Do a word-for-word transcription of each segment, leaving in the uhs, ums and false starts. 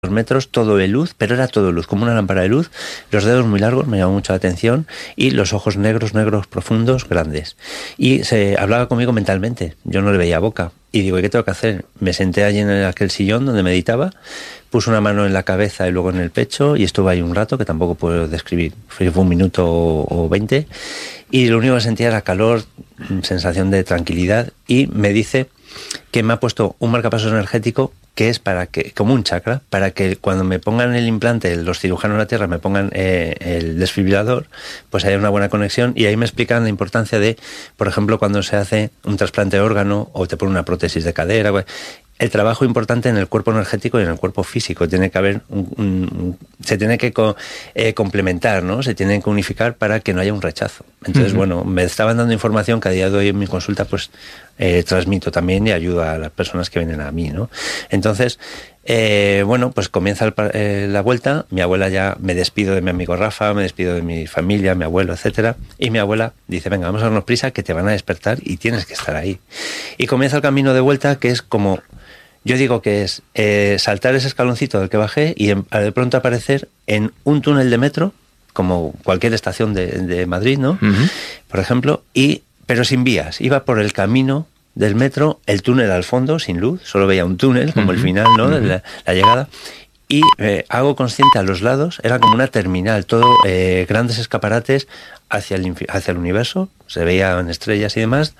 metros, todo de luz, pero era todo luz, como una lámpara de luz, los dedos muy largos, me llamó mucho la atención, y los ojos negros, negros, profundos, grandes. Y se hablaba conmigo mentalmente, yo no le veía boca. Y digo, ¿y qué tengo que hacer? Me senté allí en aquel sillón donde meditaba, puse una mano en la cabeza y luego en el pecho, y estuve ahí un rato, que tampoco puedo describir, fue un minuto o veinte, y lo único que sentía era calor, sensación de tranquilidad, y me dice que me ha puesto un marcapasos energético que es para que, como un chakra, para que cuando me pongan el implante, los cirujanos de la Tierra me pongan eh, el desfibrilador, pues haya una buena conexión. Y ahí me explican la importancia de, por ejemplo, cuando se hace un trasplante de órgano o te ponen una prótesis de cadera, el trabajo importante en el cuerpo energético y en el cuerpo físico. Tiene que haber un, un, se tiene que co, eh, complementar, ¿no? Se tienen que unificar para que no haya un rechazo. Entonces, uh-huh. bueno, me estaban dando información que a día de hoy en mi consulta pues eh, transmito también y ayudo a las personas que vienen a mí, ¿no? Entonces, eh, bueno, pues comienza el, eh, la vuelta. Mi abuela ya, me despido de mi amigo Rafa, me despido de mi familia, mi abuelo, etcétera. Y mi abuela dice, venga, vamos a darnos prisa que te van a despertar y tienes que estar ahí. Y comienza el camino de vuelta, que es como... Yo digo que es eh, saltar ese escaloncito del que bajé y en, de pronto aparecer en un túnel de metro, como cualquier estación de, de Madrid, ¿no? Uh-huh. Por ejemplo, y pero sin vías. Iba por el camino del metro, el túnel al fondo, sin luz, solo veía un túnel, como uh-huh. el final, ¿no? Uh-huh. de la, la llegada. Y eh, hago consciente a los lados, era como una terminal, todo eh, grandes escaparates hacia el, hacia el universo, se veían estrellas y demás.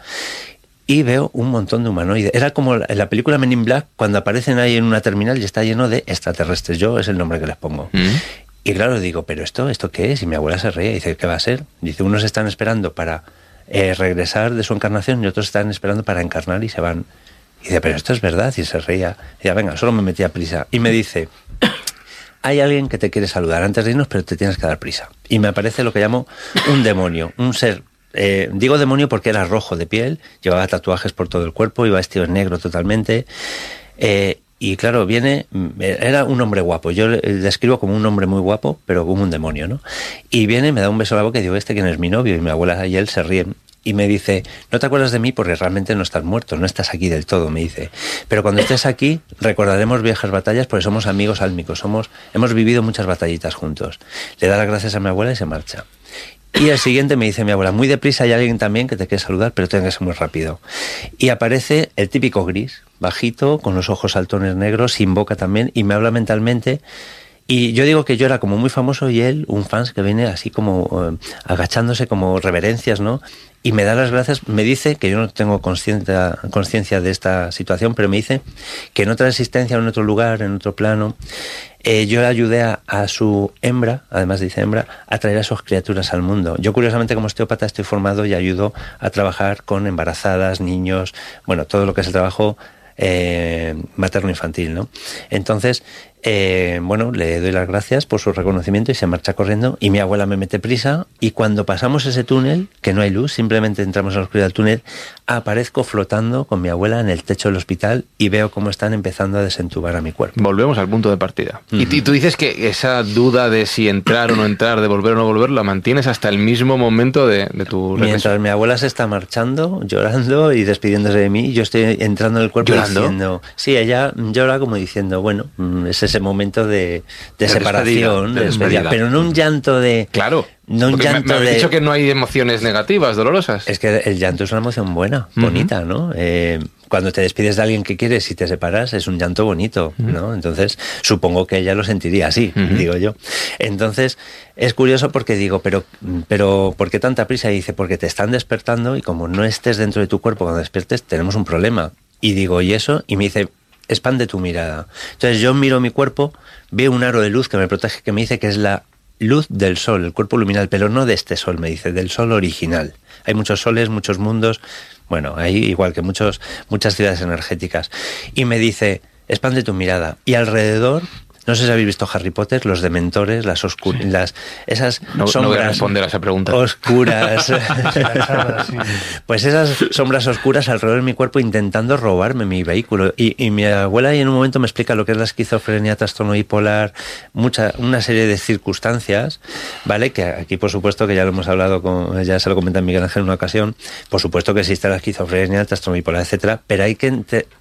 Y veo un montón de humanoides. Era como en la película Men in Black, cuando aparecen ahí en una terminal y está lleno de extraterrestres. Yo es el nombre que les pongo. Mm. Y claro, digo, ¿pero esto esto qué es? Y mi abuela se reía y dice, ¿qué va a ser? Dice, unos están esperando para eh, regresar de su encarnación y otros están esperando para encarnar y se van. Y dice, ¿pero esto es verdad? Y se reía. Y dice, venga, solo me metí a prisa. Y me dice, hay alguien que te quiere saludar antes de irnos, pero te tienes que dar prisa. Y me aparece lo que llamo un demonio, un ser. Eh, digo demonio porque era rojo de piel, llevaba tatuajes por todo el cuerpo, iba vestido en negro totalmente, eh, y claro, viene, era un hombre guapo, yo le describo como un hombre muy guapo, pero como un demonio, ¿no? Y viene, me da un beso en la boca y digo, ¿este quién es mi novio? Y mi abuela y él se ríen. Y me dice, no te acuerdas de mí porque realmente no estás muerto, no estás aquí del todo, me dice. Pero cuando estés aquí recordaremos viejas batallas porque somos amigos álmicos, somos, hemos vivido muchas batallitas juntos. Le da las gracias a mi abuela y se marcha. Y al siguiente me dice mi abuela, muy deprisa, hay alguien también que te quiere saludar, pero tiene que ser muy rápido. Y aparece el típico gris, bajito, con los ojos saltones negros, sin boca también, y me habla mentalmente. Y yo digo que yo era como muy famoso y él, un fans que viene así como uh, agachándose, como reverencias, ¿no? Y me da las gracias, me dice, que yo no tengo conciencia conciencia de esta situación, pero me dice que en otra existencia, en otro lugar, en otro plano, eh, yo ayudé a, a su hembra, además dice hembra, a traer a sus criaturas al mundo. Yo curiosamente como osteópata estoy formado y ayudo a trabajar con embarazadas, niños, bueno, todo lo que es el trabajo eh, materno-infantil, ¿no? Entonces, eh, bueno, le doy las gracias por su reconocimiento y se marcha corriendo y mi abuela me mete prisa y cuando pasamos ese túnel, que no hay luz, simplemente entramos a la oscuridad del túnel, aparezco flotando con mi abuela en el techo del hospital y veo cómo están empezando a desentubar a mi cuerpo. Volvemos al punto de partida. Uh-huh. Y tú dices que esa duda de si entrar o no entrar, de volver o no volver, la mantienes hasta el mismo momento de, de tu regreso. Mientras mi abuela se está marchando, llorando y despidiéndose de mí, yo estoy entrando en el cuerpo ¿Llorando? Diciendo... Sí, ella llora como diciendo, bueno, ese ese momento de, de, de separación, despedida, de despedida. pero no un llanto de... Claro, no un llanto me, me habéis de... dicho que no hay emociones negativas, dolorosas. Es que el llanto es una emoción buena, bonita, uh-huh. ¿no? Eh, cuando te despides de alguien que quieres y te separas, es un llanto bonito, uh-huh. ¿no? Entonces, supongo que ella lo sentiría así, uh-huh. digo yo. Entonces, es curioso porque digo, pero, pero ¿por qué tanta prisa? Y dice, porque te están despertando y como no estés dentro de tu cuerpo cuando despiertes, tenemos un problema. Y digo, ¿y eso? Y me dice... expande tu mirada. Entonces yo miro mi cuerpo, veo un aro de luz que me protege, que me dice que es la luz del sol, el cuerpo luminal, pero no de este sol, me dice, del sol original. Hay muchos soles, muchos mundos, bueno, hay igual que muchos, muchas ciudades energéticas. Y me dice, expande tu mirada. Y alrededor... No sé si habéis visto Harry Potter, los dementores, las oscuras, sí. las esas no, sombras no voy a responder a esa pregunta. Oscuras. Pues esas sombras oscuras alrededor de mi cuerpo intentando robarme mi vehículo. Y, y mi abuela en un momento me explica lo que es la esquizofrenia, trastorno bipolar, mucha, una serie de circunstancias, ¿vale? Que aquí por supuesto que ya lo hemos hablado, con, ya se lo comenta Miguel Ángel en una ocasión, por supuesto que existe la esquizofrenia, el trastorno bipolar, etcétera, pero hay que... Te,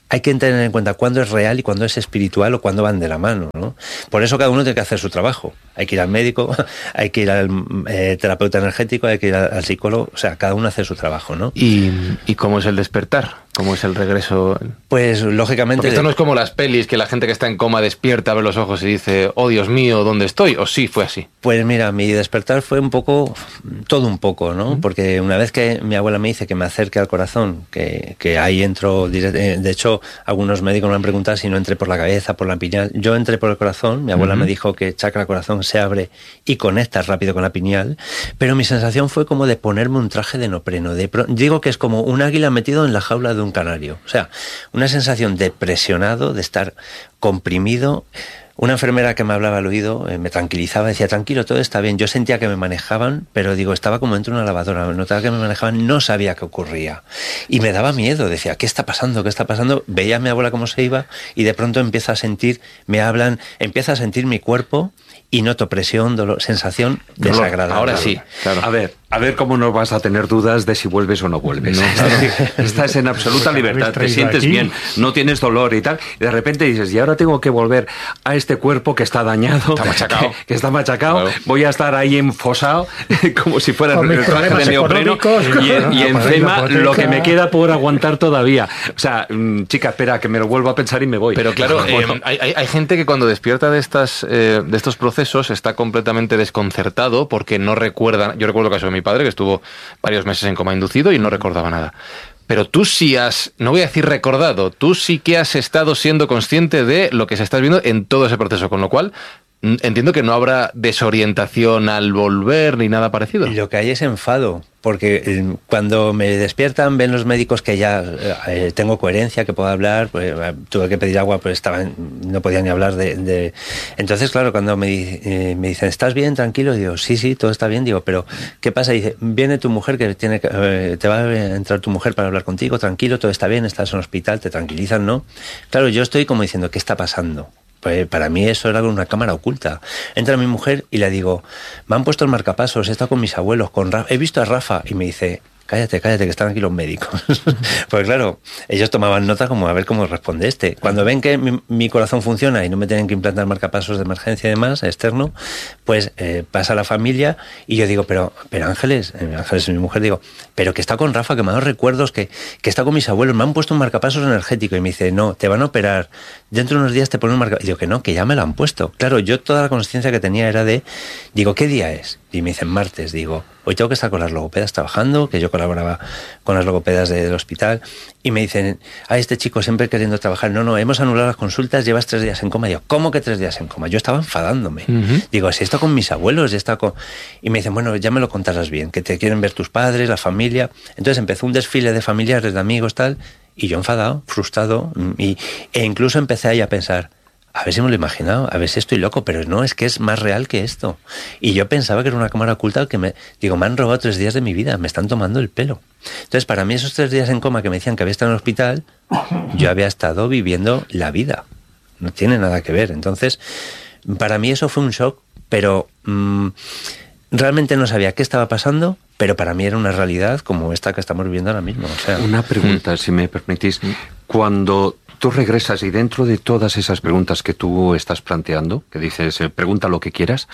hay que tener en cuenta cuándo es real y cuándo es espiritual o cuándo van de la mano, ¿no? Por eso cada uno tiene que hacer su trabajo. Hay que ir al médico, hay que ir al eh, terapeuta energético, hay que ir al, al psicólogo, o sea, cada uno hace su trabajo, ¿no? ¿Y, y cómo es el despertar? ¿Cómo es el regreso? Pues, lógicamente... Porque esto no es como las pelis, que la gente que está en coma despierta, abre los ojos y dice, oh, Dios mío, ¿dónde estoy? ¿O sí fue así? Pues mira, mi despertar fue un poco, todo un poco, ¿no? Porque una vez que mi abuela me dice que me acerque al corazón, que, que ahí entro, de hecho, algunos médicos me han preguntado si no entré por la cabeza, por la pineal. Yo entré por el corazón, mi abuela uh-huh. me dijo que chakra corazón se abre y conectas rápido con la pineal, pero mi sensación fue como de ponerme un traje de neopreno. De, digo que es como un águila metido en la jaula de un canario. O sea, una sensación de presionado, de estar comprimido. Una enfermera que me hablaba al oído eh, me tranquilizaba, decía, tranquilo, todo está bien. Yo sentía que me manejaban, pero digo, estaba como dentro de una lavadora, notaba que me manejaban, no sabía qué ocurría. Y me daba miedo, decía, ¿qué está pasando? ¿Qué está pasando? Veía a mi abuela cómo se iba y de pronto empiezo a sentir, me hablan, empiezo a sentir mi cuerpo y noto presión, dolor, sensación desagradable. Ahora sí, claro. A ver, a ver cómo no vas a tener dudas de si vuelves o no vuelves. No, claro. Es decir, estás en absoluta libertad, te sientes aquí bien, no tienes dolor y tal, y de repente dices, y ahora tengo que volver a este cuerpo que está dañado, está machacado, que, que está machacado, claro. Voy a estar ahí enfosado, como si fuera el traje de neopreno, y, y, y encima lo que me queda por aguantar todavía. O sea, chica, espera, que me lo vuelvo a pensar y me voy. Pero claro, eh, hay, hay gente que cuando despierta de, estas, eh, de estos procesos está completamente desconcertado porque no recuerda. Yo recuerdo el caso de mi padre, que estuvo varios meses en coma inducido y no recordaba nada. Pero tú sí has, no voy a decir recordado, tú sí que has estado siendo consciente de lo que se está viendo en todo ese proceso, con lo cual entiendo que no habrá desorientación al volver ni nada parecido. Lo que hay es enfado, porque eh, cuando me despiertan ven los médicos que ya eh, tengo coherencia, que puedo hablar, pues, eh, tuve que pedir agua, pues estaba, no podía ni hablar de... de... Entonces, claro, cuando me, eh, me dicen, ¿estás bien, tranquilo? Digo, sí, sí, todo está bien. Digo, pero ¿qué pasa? Dice, viene tu mujer, que tiene que, eh, te va a entrar tu mujer para hablar contigo, tranquilo, todo está bien, estás en el hospital, te tranquilizan, ¿no? Claro, yo estoy como diciendo, ¿qué está pasando? Pues para mí eso era una cámara oculta. Entra mi mujer y le digo, me han puesto el marcapasos, he estado con mis abuelos, con Rafa, he visto a Rafa, y me dice, cállate, cállate, que están aquí los médicos. Pues claro, ellos tomaban nota como a ver cómo responde este. Cuando ven que mi, mi corazón funciona y no me tienen que implantar marcapasos de emergencia y demás, externo, pues eh, pasa la familia y yo digo, pero, pero Ángeles, eh, Ángeles es mi mujer, digo, pero que está con Rafa, que me ha dado recuerdos, que, que está con mis abuelos, me han puesto un marcapasos energético, y me dice, no, te van a operar, dentro de unos días te ponen un marcapasos. Y digo que no, que ya me lo han puesto. Claro, yo toda la conciencia que tenía era de, digo, ¿qué día es? Y me dicen martes, digo, hoy tengo que estar con las logopedas trabajando, que yo colaboraba con las logopedas del hospital, y me dicen, a este chico siempre queriendo trabajar, no, no, hemos anulado las consultas, llevas tres días en coma. Digo, ¿cómo que tres días en coma? Yo estaba enfadándome. Uh-huh. Digo, si he estado con mis abuelos, he estado con... Y me dicen, bueno, ya me lo contarás bien, que te quieren ver tus padres, la familia. Entonces empezó un desfile de familiares, de amigos, tal, y yo enfadado, frustrado, y, e incluso empecé ahí a pensar, a ver si me lo he imaginado, a ver si estoy loco, pero no, es que es más real que esto. Y yo pensaba que era una cámara oculta que me... Digo, me han robado tres días de mi vida, me están tomando el pelo. Entonces, para mí esos tres días en coma que me decían que había estado en el hospital, yo había estado viviendo la vida. No tiene nada que ver. Entonces, para mí eso fue un shock, pero mmm, realmente no sabía qué estaba pasando, pero para mí era una realidad como esta que estamos viviendo ahora mismo. O sea, una pregunta, mm. si me permitís. Cuando tú regresas y dentro de todas esas preguntas que tú estás planteando, que dices, eh, pregunta lo que quieras,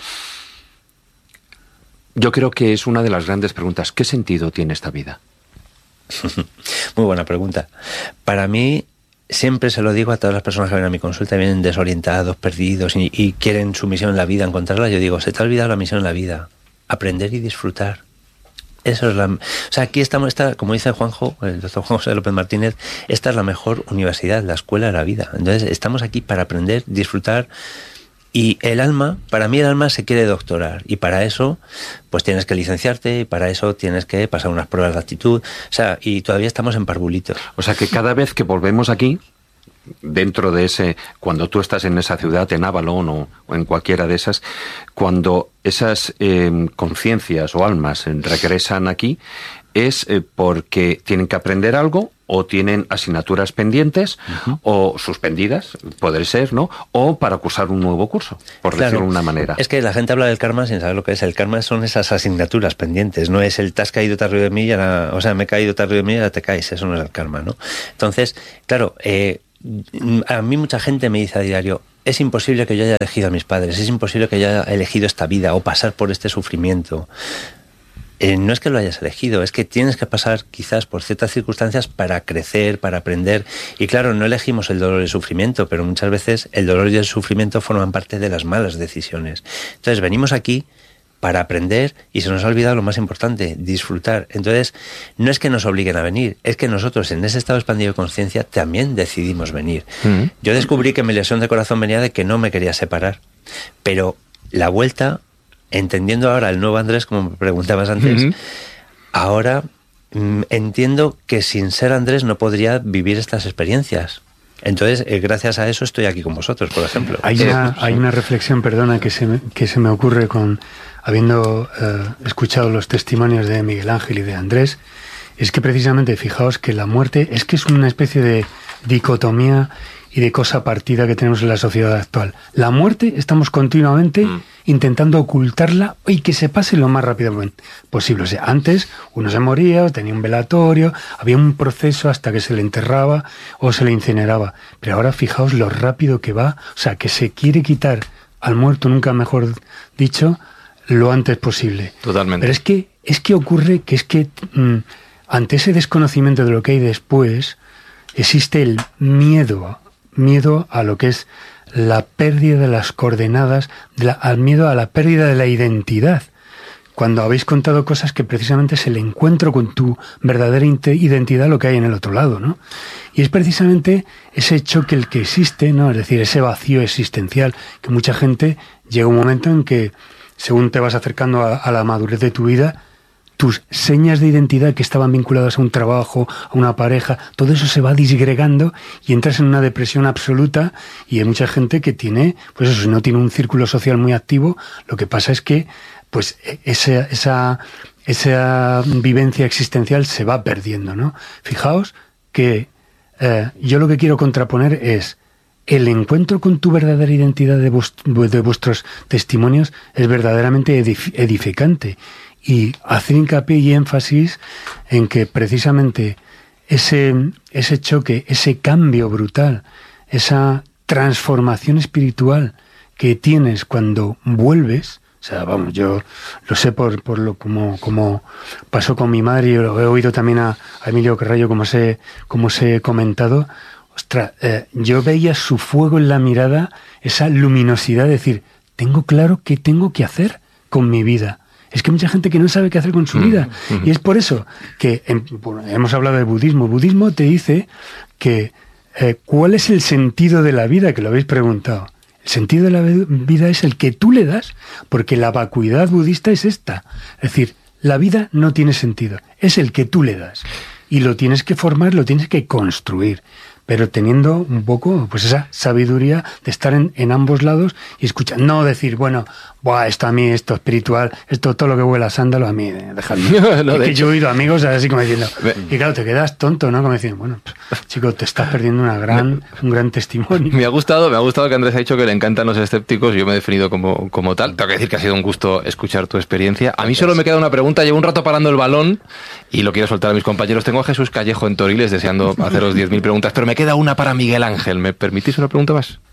yo creo que es una de las grandes preguntas. ¿Qué sentido tiene esta vida? Muy buena pregunta. Para mí, siempre se lo digo a todas las personas que vienen a mi consulta, vienen desorientados, perdidos y, y quieren su misión en la vida, encontrarla. Yo digo, se te ha olvidado la misión en la vida. Aprender y disfrutar. Eso es la... O sea, aquí estamos, está, como dice Juanjo, el doctor Juan José López Martínez, esta es la mejor universidad, la escuela de la vida. Entonces, estamos aquí para aprender, disfrutar. Y el alma, para mí el alma se quiere doctorar, y para eso pues tienes que licenciarte, y para eso tienes que pasar unas pruebas de actitud, o sea, y todavía estamos en parvulitos. O sea que cada vez que volvemos aquí, dentro de ese, cuando tú estás en esa ciudad, en Avalon o, o en cualquiera de esas, cuando esas eh, conciencias o almas regresan aquí, ¿es eh, porque tienen que aprender algo o tienen asignaturas pendientes uh-huh. o suspendidas, puede ser, ¿no? O para cursar un nuevo curso, por claro, decirlo de una manera. Es que la gente habla del karma sin saber lo que es. El karma son esas asignaturas pendientes, no es el te has caído, te has reído de mí, y ahora, o sea, me he caído, te has reído de mí y ahora te caes, eso no es el karma, ¿no? Entonces, claro, eh, a mí mucha gente me dice a diario, es imposible que yo haya elegido a mis padres, es imposible que yo haya elegido esta vida o pasar por este sufrimiento. Eh, no es que lo hayas elegido, es que tienes que pasar quizás por ciertas circunstancias para crecer, para aprender. Y claro, no elegimos el dolor y el sufrimiento, pero muchas veces el dolor y el sufrimiento forman parte de las malas decisiones. Entonces venimos aquí para aprender y se nos ha olvidado lo más importante, disfrutar. Entonces, no es que nos obliguen a venir, es que nosotros en ese estado expandido de conciencia también decidimos venir. Mm. Yo descubrí que mi lesión de corazón venía de que no me quería separar, pero la vuelta... Entendiendo ahora el nuevo Andrés, como me preguntabas antes, uh-huh. ahora mm, entiendo que sin ser Andrés no podría vivir estas experiencias. Entonces, eh, gracias a eso estoy aquí con vosotros, por ejemplo. Hay una, eh, hay una reflexión, perdona, que se me, que se me ocurre con habiendo eh, escuchado los testimonios de Miguel Ángel y de Andrés, es que precisamente, fijaos que la muerte es que es una especie de dicotomía y de cosa partida que tenemos en la sociedad actual. La muerte estamos continuamente mm. intentando ocultarla y que se pase lo más rápido posible. O sea, antes uno se moría, tenía un velatorio, había un proceso hasta que se le enterraba o se le incineraba. Pero ahora fijaos lo rápido que va, o sea, que se quiere quitar al muerto, nunca mejor dicho, lo antes posible. Totalmente. Pero es que, es que ocurre que es que mmm, ante ese desconocimiento de lo que hay después, existe el miedo miedo a lo que es la pérdida de las coordenadas, de la, al miedo a la pérdida de la identidad. Cuando habéis contado cosas que precisamente es el encuentro con tu verdadera identidad lo que hay en el otro lado, ¿no? Y es precisamente ese choque el que existe, ¿no? Es decir, ese vacío existencial que mucha gente llega un momento en que, según te vas acercando a, a la madurez de tu vida, tus señas de identidad que estaban vinculadas a un trabajo, a una pareja, todo eso se va disgregando y entras en una depresión absoluta y hay mucha gente que tiene, pues eso, si no tiene un círculo social muy activo, lo que pasa es que pues esa, esa, esa vivencia existencial se va perdiendo, ¿no? Fijaos que eh, yo lo que quiero contraponer es el encuentro con tu verdadera identidad de, vos, de vuestros testimonios es verdaderamente edif- edificante. Y hacer hincapié y énfasis en que precisamente ese, ese choque, ese cambio brutal, esa transformación espiritual que tienes cuando vuelves, o sea, vamos, yo lo sé por, por lo como, como pasó con mi madre y lo he oído también a, a Emilio Carrallo, como os he, como os he comentado. Ostras, eh, yo veía su fuego en la mirada, esa luminosidad de decir, tengo claro qué tengo que hacer con mi vida. Es que hay mucha gente que no sabe qué hacer con su vida. Mm-hmm. Y es por eso que en, bueno, hemos hablado de budismo. El budismo te dice que eh, ¿cuál es el sentido de la vida? Que lo habéis preguntado. El sentido de la vida es el que tú le das, porque la vacuidad budista es esta. Es decir, la vida no tiene sentido. Es el que tú le das. Y lo tienes que formar, lo tienes que construir. Pero teniendo un poco pues esa sabiduría de estar en, en ambos lados y escuchar, no decir, bueno, buah, esto a mí, esto espiritual, esto todo lo que huele a sándalo, a mí, dejadme. no, es que hecho. Yo he oído amigos así como diciendo, y claro, te quedas tonto, ¿no? Como diciendo, bueno, chico, te estás perdiendo una gran, un gran testimonio. Me ha gustado, me ha gustado que Andrés ha dicho que le encantan los escépticos, yo me he definido como, como tal. Tengo que decir que ha sido un gusto escuchar tu experiencia. A mí solo me queda una pregunta, llevo un rato parando el balón y lo quiero soltar a mis compañeros. Tengo a Jesús Callejo en Toriles deseando haceros diez mil preguntas, pero me queda una para Miguel Ángel. ¿Me permitís una pregunta más?